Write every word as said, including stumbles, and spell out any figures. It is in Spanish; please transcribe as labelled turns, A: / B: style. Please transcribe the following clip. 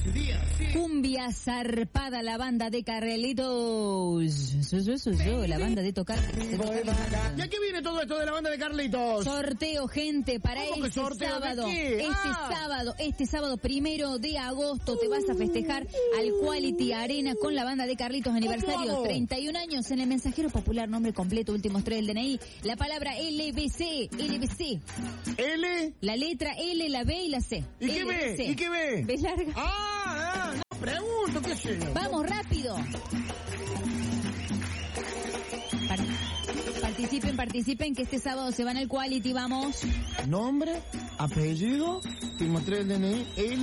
A: Cumbia zarpada, la banda de Carlitos. Eso, eso, eso, eso, la banda de tocar. De tocar.
B: ¿Y a qué viene todo esto de la banda de Carlitos?
A: Sorteo, gente, para
B: ¿Cómo
A: este
B: que sorteo?
A: sábado.
B: ¿De qué?
A: Este
B: Ah.
A: sábado, este sábado primero de agosto te vas a festejar al Quality Arena con la banda de Carlitos, aniversario
B: hago?
A: treinta y un años. En el mensajero popular, nombre completo, últimos tres del D N I, la palabra L B C, L B C.
B: ¿L?
A: La letra L, la B y la C.
B: ¿Y qué
A: L,
B: B?
A: C.
B: ¿Y qué B?
A: B larga.
B: Ah, ah, no pregunto, qué sé yo.
A: Vamos, rápido. Par- participen, participen, que este sábado se van al Quality, vamos.
B: Nombre, apellido, último tres del D N I, L.